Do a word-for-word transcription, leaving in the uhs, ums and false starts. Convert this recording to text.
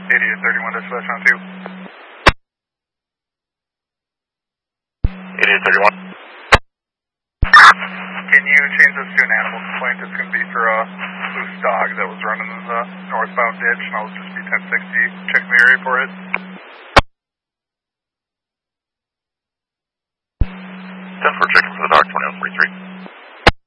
eighty-eight thirty-one dispatch on two. eighty-eight thirty-one. Can you change this to an animal complaint? It's going to be for a loose dog that was running in the northbound ditch, and I'll just be ten sixty. Check the area for it. ten for checking for the dog, twenty-one forty-three.